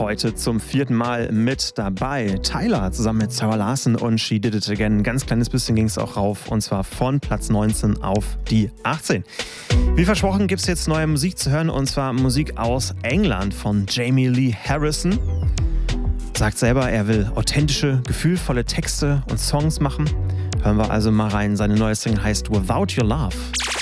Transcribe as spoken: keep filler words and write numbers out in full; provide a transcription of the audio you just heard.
heute zum vierten Mal mit dabei. Tyler zusammen mit Sarah Larson und She Did It Again. Ein ganz kleines bisschen ging es auch rauf und zwar von Platz neunzehn auf die achtzehn. Wie versprochen gibt es jetzt neue Musik zu hören und zwar Musik aus England von Jamie Lee Harrison. Sagt selber, er will authentische, gefühlvolle Texte und Songs machen. Hören wir also mal rein. Seine neue Single heißt Without Your Love.